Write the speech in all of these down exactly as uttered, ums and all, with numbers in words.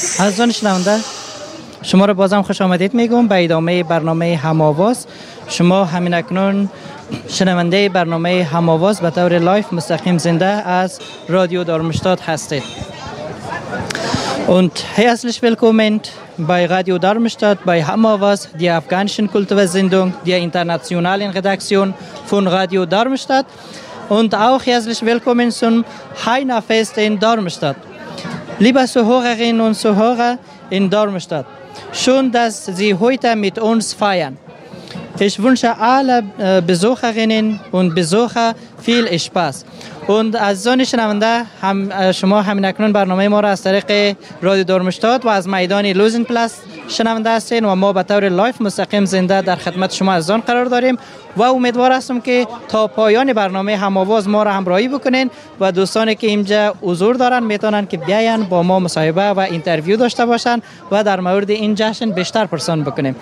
عزیزان شنونده، شما را بازم خوش آمدید میگم به ادامه برنامه هم‌آواز. شما همین اکنون شنونده برنامه هم‌آواز به طور لایف مستقیم زنده از رادیو دارمشتات هستید. Und herzlich willkommen bei Radio Darmstadt bei Hammerwas, der afghanischen Kultursendung der internationalen Redaktion von Radio Darmstadt. Und auch herzlich willkommen zum Heina-Fest in Darmstadt. Liebe Zuhörerinnen und Zuhörer in Darmstadt, schön, dass Sie heute mit uns feiern. Ich wünsche alle Besucherinnen und Besucher viel Spaß. Und از زان شنونده هم شما همین اکنون برنامه ما را از طریق رادیو دارمشتات و از میدان لوزن پلاس شنونده هستین و ما به طور لایف مستقیم زنده در خدمت شما از آن قرار داریم و امیدوار هستم که تا پایان برنامه هم‌آواز ما را همراهی بکنین و دوستانی که اینجا حضور دارن میتونن که بیاین با ما مصاحبه و اینترویو داشته باشن و در مورد این جشن بیشتر پرسان بکنیم.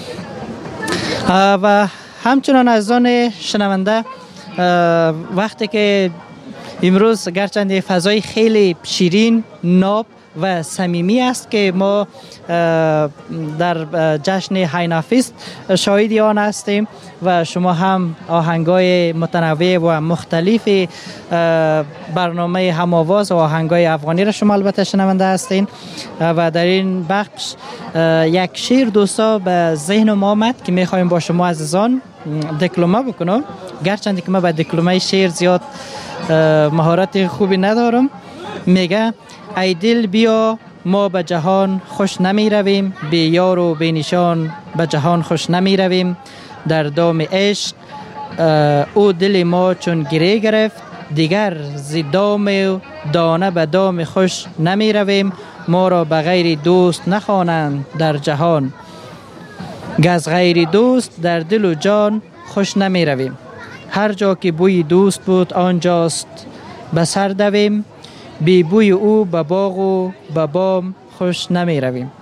و همچنان از آن شنونده وقتی که امروز گرچند فضای خیلی شیرین، ناب و صمیمی است که ما در جشن هینافست شاهد آن هستیم و شما هم آهنگای متنوع و مختلف برنامه هم‌آواز و آهنگای افغانی را شما البته شنونده هستین و در این بخش یک شعر دوستا به ذهن ما آمد که میخوایم با شما عزیزان دکلمه بکنم. گرچند که ما به دکلمه شعر زیاد مهارت خوبی ندارم. میگه ای دل بیا ما به جهان خوش نمی رویم، بی یار و بی نشان به جهان خوش نمی رویم. در دام عشق او دل ما چون گره گرفت، دیگر ز دام دانه به دام خوش نمی رویم. ما را به غیر دوست نخوانند در جهان، گز غیر دوست در دل و جان خوش نمی رویم. هر جا که بوی دوست بود آنجاست به سر دویم، بی بوی او به باغ و به بام خوش نمی رویم.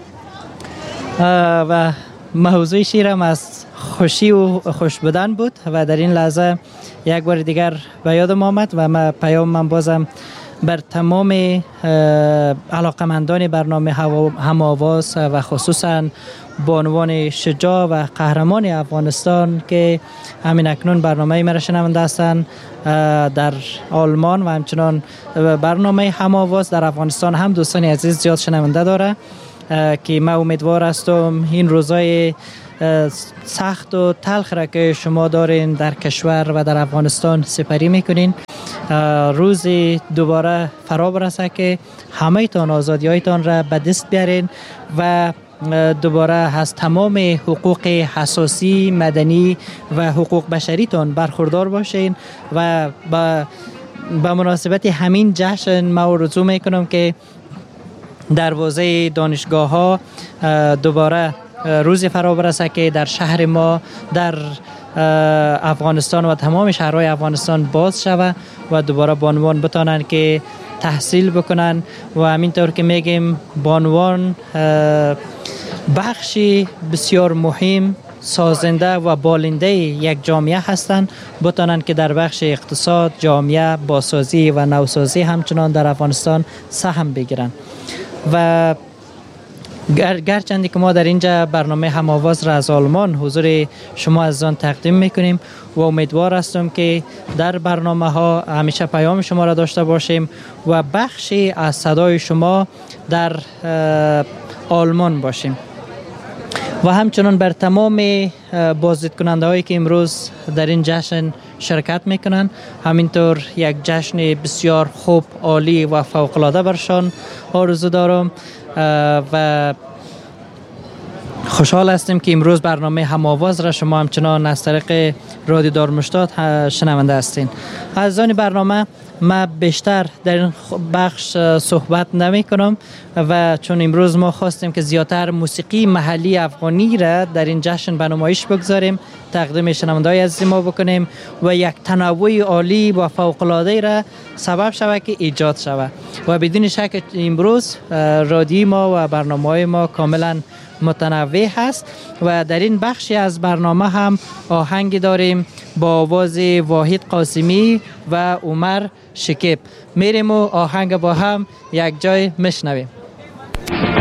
و موضوع شیرم از خوشی و خوش بودن بود و در این لحظه یک بار دیگر به یادم آمد و ما پیام من بازم بر تمام علاقمندان برنامه هم‌آواز و خصوصا بانوان شجاع و قهرمان افغانستان که همین اکنون برنامه مرا شنونده هستند در آلمان و همچنان برنامه هم‌آواز در افغانستان هم دوستان عزیز زیاد شنونده داره که ما امیدوار هستم این روزای سخت و تلخ را که شما دارین در کشور و در افغانستان سپری میکنین روز دوباره فرا برسه که همه تان آزادی هایتان را به دست بیارین و دوباره از تمام حقوق حساسی مدنی و حقوق بشری تان برخوردار باشین و با به مناسبت همین جشن ما رجوع میکنم که دروازه دانشگاه ها دوباره روز فرا برسه که در شهر ما در افغانستان و تمام شهرهای افغانستان باز شود و دوباره بانوان بتانند که تحصیل بکنن و همینطور که میگیم بانوان بخشی بسیار مهم سازنده و بالنده یک جامعه هستند بتانند که در بخش اقتصاد جامعه بازسازی و نوسازی همچنان در افغانستان سهم بگیرن. و گر گرچند که ما در اینجا برنامه هم‌آواز را از آلمان حضور شما از آن تقدیم میکنیم و امیدوار هستم که در برنامه ها همیشه پیام شما را داشته باشیم و بخشی از صدای شما در آلمان باشیم و همچنان بر تمام بازدید کننده هایی که امروز در این جشن شرکت میکنن همینطور یک جشن بسیار خوب عالی و فوق العاده برشان آرزو دارم و خوشحال هستیم که امروز برنامه هم‌آواز را شما همچنان از طریق رادیو دارمشتات شنونده هستین. از آن برنامه ما بیشتر در این بخش صحبت نمی کنم و چون امروز ما خواستیم که زیادتر موسیقی محلی افغانی را در این جشن به نمایش بگذاریم، تقدیم شنونده‌های عزیز ما بکنیم و یک تنوع عالی و فوق‌العاده را سبب شود که ایجاد شود و بدون شک امروز رادیو ما و برنامه‌های ما کاملا متنوع هست و در این بخشی از برنامه هم آهنگی داریم با آواز واحد قاسمی و عمر شکیب. میریم و آهنگ با هم یک جای میشنویم.